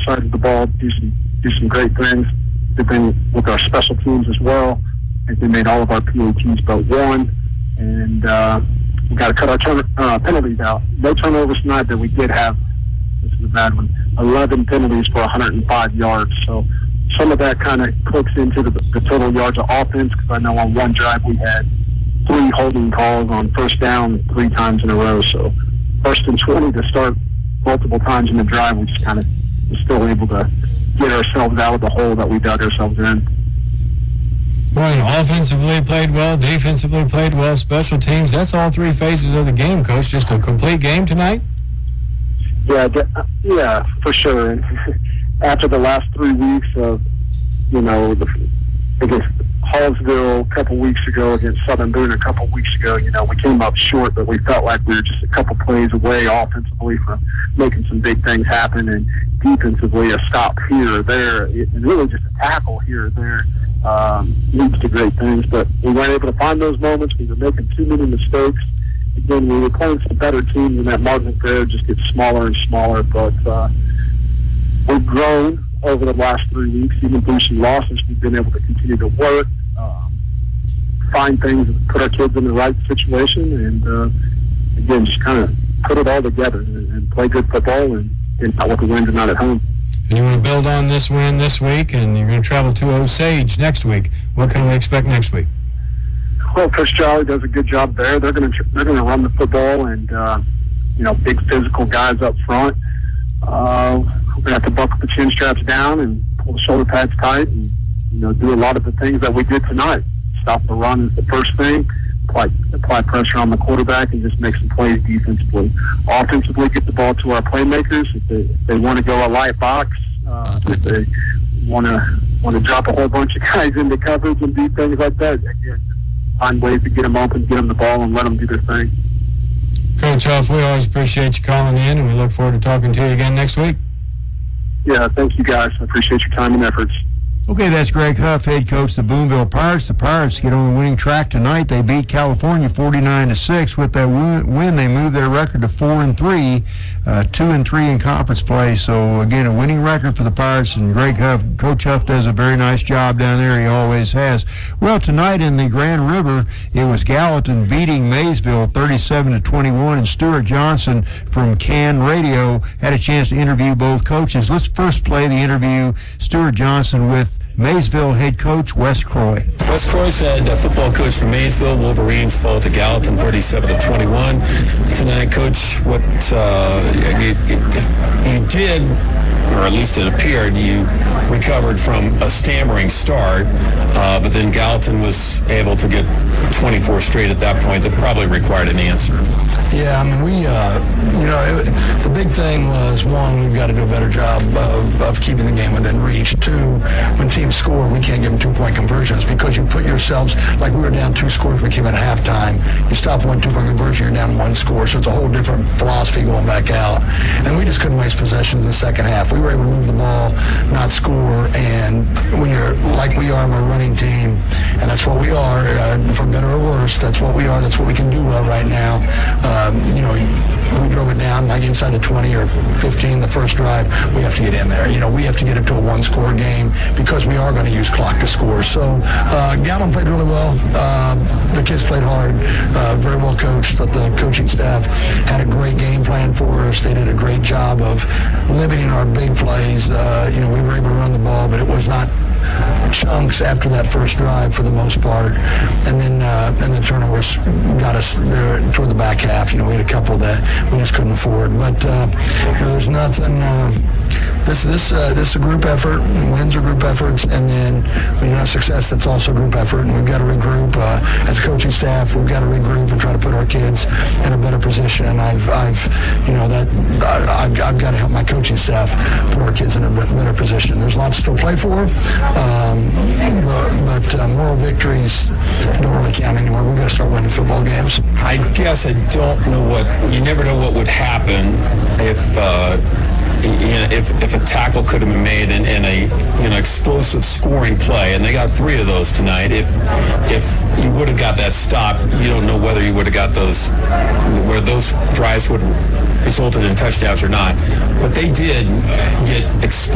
side of the ball, do some great things. Good thing with our special teams as well. I think we made all of our PATs but one, and we got to cut our penalties out. No turnovers tonight, but we did have, this is a bad one, 11 penalties for 105 yards. So some of that kind of clicks into the total yards of offense, because I know on one drive we had 3 holding calls on first down 3 times in a row. So first and 20 to start multiple times in the drive, we just kind of were still able to get ourselves out of the hole that we dug ourselves in. Well, offensively played well, defensively played well, special teams. That's all 3 phases of the game, Coach. Just a complete game tonight? Yeah, for sure. And after the last 3 weeks of, against Hallsville a couple weeks ago, against Southern Boone a couple weeks ago, we came up short, but we felt like we were just a couple plays away offensively from making some big things happen, and defensively a stop here or there, and really just a tackle here or there leads to great things. But we weren't able to find those moments. We were making too many mistakes. Again, we were playing some better teams, and that margin for error just gets smaller and smaller. But we've grown over the last 3 weeks. Even through some losses, we've been able to continue to work, find things, put our kids in the right situation, and again, just kind of put it all together and play good football and not with the win tonight at home. And you want to build on this win this week, and you're going to travel to Osage next week. What can we expect next week? Well, Coach Jolly does a good job there. They're going to run the football, and big physical guys up front. We're going to have to buckle the chin straps down and pull the shoulder pads tight, and do a lot of the things that we did tonight. Stop the run is the first thing. Apply pressure on the quarterback and just make some plays defensively. Offensively, get the ball to our playmakers. If they want to go a light box, if they want to drop a whole bunch of guys into coverage and do things like that, again, find ways to get them open, get them the ball, and let them do their thing. Coach Huff, we always appreciate you calling in, and we look forward to talking to you again next week. Yeah, thank you guys. I appreciate your time and efforts. Okay, that's Greg Huff, head coach of the Boonville Pirates. The Pirates get on the winning track tonight. They beat California 49-6. With that win, they move their record to 4-3, 2-3 in conference play. So again, a winning record for the Pirates. And Greg Huff, Coach Huff, does a very nice job down there. He always has. Well, tonight in the Grand River, it was Gallatin beating Maysville 37-21. And Stuart Johnson from Can Radio had a chance to interview both coaches. Let's first play the interview. Stuart Johnson with Maysville head coach Wes Croy. Wes Croy said football coach from Maysville. Wolverines fall to Gallatin 37-21 tonight. Coach, what you did, or at least it appeared, you recovered from a stammering start, but then Gallatin was able to get 24 straight at that point. That probably required an answer. Yeah, I mean, the big thing was, one, we've got to do a better job of keeping the game within reach. Two, when teams score, we can't give them 2-point conversions because you put yourselves, like we were down 2 scores when we came in at halftime. You stop 1 2-point conversion, you're down 1 score, so it's a whole different philosophy going back out. And we just couldn't waste possessions in the second half. We were able to move the ball, not score, and when you're like we are, we're a running team, and that's what we are, for better or worse, that's what we are, that's what we can do well right now. We drove it down like inside the 20 or 15 the first drive. We have to get in there. We have to get it to a 1-score game because we are going to use clock to score. So Gallatin played really well. The kids played hard, very well coached. But the coaching staff had a great game plan for us. They did a great job of limiting our big plays. We were able to run the ball, but it was not chunks after that first drive for the most part, and then the turnovers got us there toward the back half. We had a couple that we just couldn't afford, but there's nothing. This is a group effort. Wins are group efforts, and then when you have success, that's also a group effort. And we've got to regroup as a coaching staff. We've got to regroup and try to put our kids in a better position. And I've got to help my coaching staff put our kids in a better position. There's lots to still play for, but moral victories don't really count anymore. We've got to start winning football games. I guess I don't know you never know what would happen if a tackle could have been made in a explosive scoring play, and they got 3 of those tonight. If you would have got that stop, you don't know whether you would have got those, where those drives would have resulted in touchdowns or not. But they did get